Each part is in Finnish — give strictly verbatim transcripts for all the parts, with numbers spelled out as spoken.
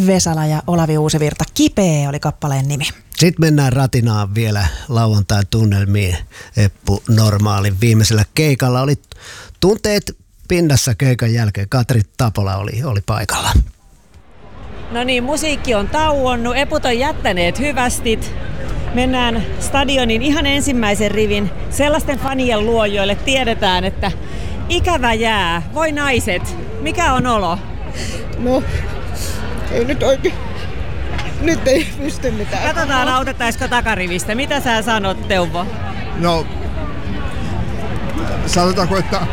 Vesala ja Olavi Uusivirta. Kipeä oli kappaleen nimi. Sitten mennään ratinaan vielä lauantai-tunnelmiin. Eppu Normaalin viimeisellä keikalla oli tunteet pinnassa keikan jälkeen. Katri Tapola oli, oli paikalla. No niin, musiikki on tauonnut, eput on jättäneet hyvästit. Mennään stadionin ihan ensimmäisen rivin sellaisten fanien luo, joille tiedetään, että ikävä jää. Voi naiset, mikä on olo? No, ei nyt oikein. Nyt ei pysty mitään. Katsotaan, autettaisiko takarivistä. Mitä sä sanot, Teuvo? No, sanotaanko, että...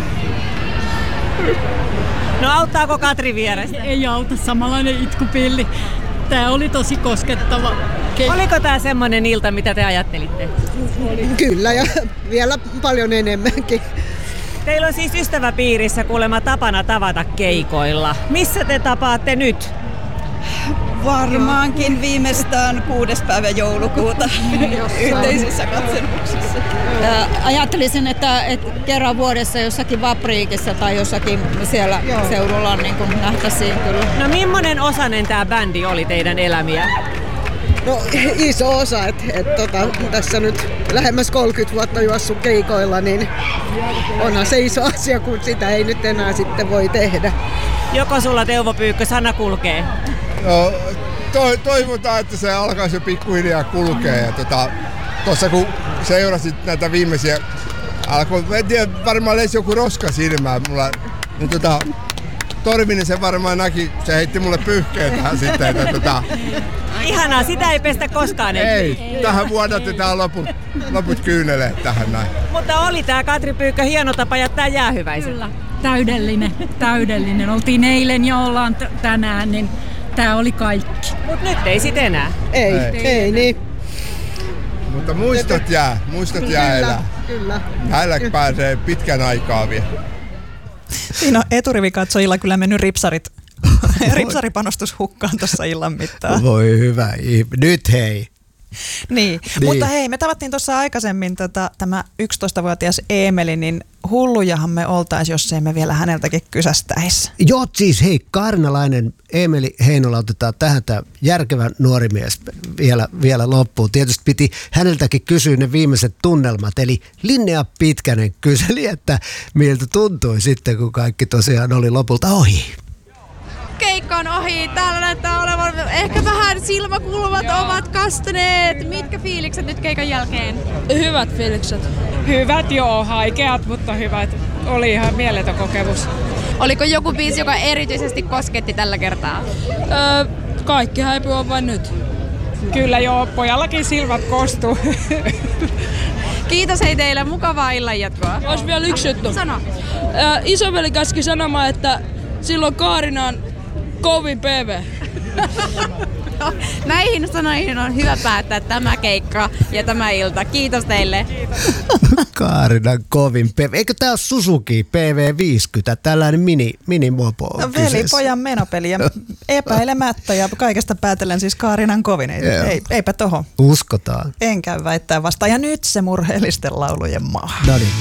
No auttaako Katri vierestä? Ei auta, samanlainen itkupilli. Tää oli tosi koskettava. Ke- Oliko tää semmonen ilta, mitä te ajattelitte? Kyllä, ja vielä paljon enemmänkin. Teillä on siis ystäväpiirissä kuulemma tapana tavata keikoilla. Missä te tapaatte nyt? Varmaankin viimeistään kuudes päivä joulukuuta yhteisissä katselmuksissa. Ajattelisin, että, että kerran vuodessa jossakin Vapriikissa tai jossakin siellä Joo. seudulla niin kuin nähtäisiin kyllä. No millainen osanen tämä bändi oli teidän elämiä? No iso osa, että et, tota, tässä nyt lähemmäs kolmekymmentä vuotta juossut keikoilla, niin onhan se iso asia, kun sitä ei nyt enää sitten voi tehdä. Joko sulla, Teuvo Pyykkö, sana kulkee? No, to, toivotaan, että se alkaisi jo pikkuhiljaa kulkea. Ja tota, tuossa kun seurasit näitä viimeisiä, alkoi, en tiedä, varmaan leisi joku roska silmään mulla, niin tota, Torvinen se varmaan näki, se heitti mulle pyyhkeen tähän sitten. Että, tota, Ihanaa, sitä ei pestä koskaan. Ei, ei. Tähän vuodatetaan loput, loput kyyneleet tähän näin. Mutta oli tää Katri Pyykkö hieno tapa jättää jäähyväiset. Kyllä, täydellinen, täydellinen. Oltiin eilen ja ollaan t- tänään, niin tää oli kaikki. Mut nyt ei sit enää. Ei, ei, ei niin. Mutta muistot jää, muistot jää elää. Kyllä. Näillä pääsee pitkän aikaa vielä. Siinä on eturivikatsojilla kyllä mennyt ripsarit. Ripsaripanostus hukkaan tuossa illan mittaan. Voi hyvä ihme. Nyt hei. Niin. niin, mutta hei, me tavattiin tuossa aikaisemmin tota, tämä yksitoistavuotias Eemeli, niin hullujahan me oltaisiin, jos emme vielä häneltäkin kysästäisi. Joo, siis hei, kaarnalainen Eemeli Heinola otetaan tähän tämä järkevä nuori mies vielä, vielä loppuun. Tietysti piti häneltäkin kysyä ne viimeiset tunnelmat, eli Linnea Pitkänen kyseli, että miltä tuntui sitten, kun kaikki tosiaan oli lopulta ohi. Keikka on ohi. Täällä näyttää olevan ehkä vähän silmäkulmat ovat kastuneet. Mitkä fiilikset nyt keikan jälkeen? Hyvät fiilikset. Hyvät joo, haikeat, mutta hyvät. Oli ihan mieletön kokemus. Oliko joku biisi, joka erityisesti kosketti tällä kertaa? Öö, kaikki häipy on vain nyt. Kyllä joo, pojallakin silmät kostuu. Kiitos hei teille, mukavaa illanjatkoa. Olisi vielä yksi juttu. Sano. Öö, isoveli käski sanomaan, että silloin Kaarina on kovin P V. No, näihin sanoihin on hyvä päättää tämä keikka ja tämä ilta. Kiitos teille. Kaarinan kovin P V. Eikö tää ole Suzuki P V viisikymmentä? Tällainen mini, mini-mopo on no, kyseessä. Velipojan menopeli ja epäilemättä ja kaikesta päätellen siis Kaarinan kovin. Ei, ei, eipä toho. Uskotaan. En käy väittää vastaan. Ja nyt se murheellisten laulujen maa. No niin.